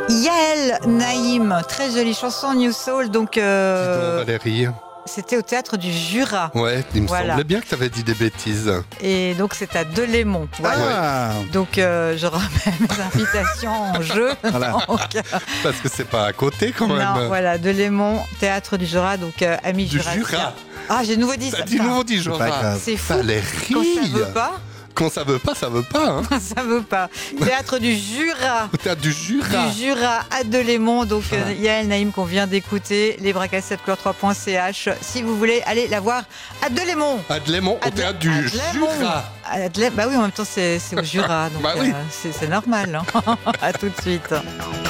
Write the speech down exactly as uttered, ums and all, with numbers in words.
Yael Naïm, très jolie chanson New Soul. Donc, euh, Dis donc, Valérie. c'était au théâtre du Jura. Ouais, il me Voilà. semblait bien que tu avais dit des bêtises. Et donc, c'est à Delémont. Voilà. Ah, Donc, euh, je remets mes invitations en jeu. Voilà. Donc, euh, Parce que c'est pas à côté quand même. non, voilà, Delémont, théâtre du Jura. Donc, euh, amis Du jurassiens. Jura. Ah, j'ai de nouveau dit T'as ça. dit nouveau dit c'est pas Jura. grave. C'est fou. Valérie. Quand ça veut pas, Quand ça veut pas, ça veut pas. Hein. ça veut pas. Théâtre du Jura. Au théâtre du Jura. Du Jura à Delémont, donc euh, Yael Naïm qu'on vient d'écouter, les bras cassés couleur trois point c h. Si vous voulez aller la voir à Delémont. À Delémont, au À De- théâtre du à Delémont. Jura. À Dele- Bah oui, en même temps c'est c'est au Jura, donc Bah oui. euh, c'est c'est normal. Hein. À tout de suite.